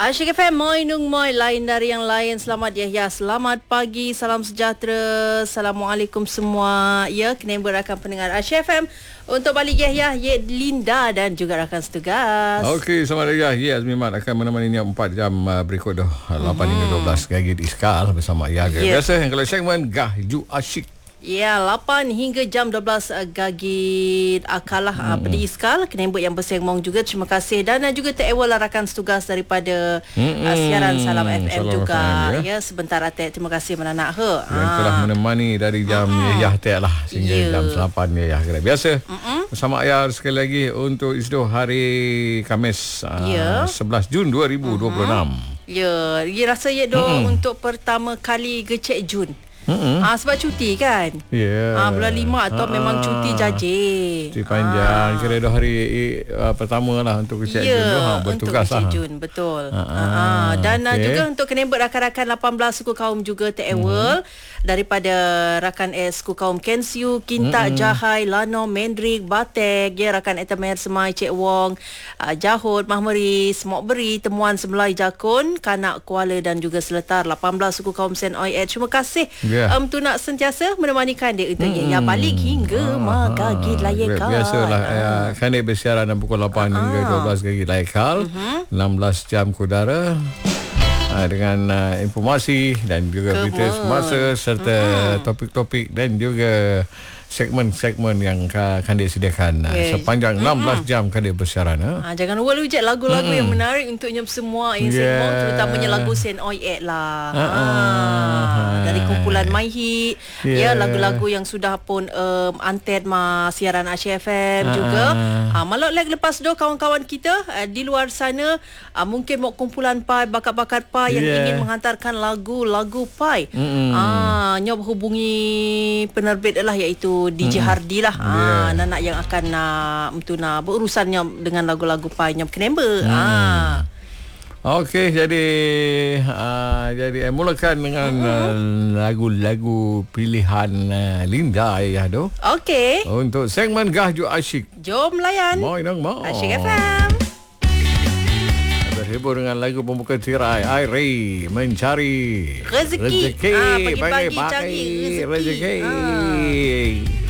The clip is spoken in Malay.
Asyik FM, moi nung moi, lain dari yang lain. Selamat ya, selamat pagi, salam sejahtera. Assalamualaikum semua. Ya, kena berakan pendengar Asyik FM. Untuk balik Yahya, Linda dan juga rakan setugas. Okey, selamat hari Yahya Azmimat akan menemani 4 jam berikut 8 hingga 12 gigi di Iskal bersama Yahya. Biasa yang kalau segmen Gahju Asyik. Ya, 8 hingga jam 12 Gagit Akalah di Iskal. Kenembut yang bersengmong juga. Terima kasih. Dan juga terawal rakan setugas daripada siaran Salam FM Salam juga. FM, ya, sebentar Atek. Terima kasih menanak. Yang telah menemani dari jam Yah Atek lah sehingga jam 8 Yah. Biasa bersama ayah sekali lagi untuk Isdo hari Khamis 11 Jun 2026. Ya, rasa ya untuk pertama kali gecek Jun. Sebab cuti kan. Bulan 5 atau memang cuti jajik. Cuti panjang. Kira dah hari pertama lah untuk kecek Jun. Bertugas untuk kecek Jun. Betul. Dan juga untuk kenembut rakan-rakan 18 suku kaum juga terawal daripada rakan suku kaum Kensiu, Kintak, Jahai, Lano, Mendrik, Batek, rakan Etamer Semai, Cik Wong, Jahut, Mahmeris, Mokberi, Temuan Semelai, Jakun, Kanak, Kuala dan juga Seletar. 18 suku kaum Sen Oi. Terima kasih tu nak sentiasa menemanikan dia untuk ya balik hingga magagi layakal. Biasalah kan dia bersiaran dalam pukul 8 hingga 12 gigi layakal. 16 jam kudara dengan informasi dan juga berita semasa serta topik-topik dan juga segmen-segmen yang akan dia sediakan sepanjang 16 jam kan dia bersiaran. Jangan lupa hujat lagu-lagu yang menarik untuknya semua yang segmen, terutamanya lagu Sen Oi Lah. Dari kumpulan My Hit, lagu-lagu yang sudah pun antet siaran Asyik FM juga. Malam lepas tu kawan-kawan kita di luar sana mungkin mau kumpulan pai, bakat-bakat pai yang ingin menghantarkan lagu-lagu pai. Nyob hubungi penerbit lah iaitu DJ Hardy lah. Anak yang akan berurusannya dengan lagu-lagu pai nyam kenember. Okey, jadi mulakan dengan lagu-lagu pilihan Linda ya tu. Okey. Untuk segmen Gahju Asyik. Jom layan. Moi nang moi. Asyik FM. Berhibur dengan lagu pembuka tirai Airi mencari rezeki. Pagi-pagi cari rezeki.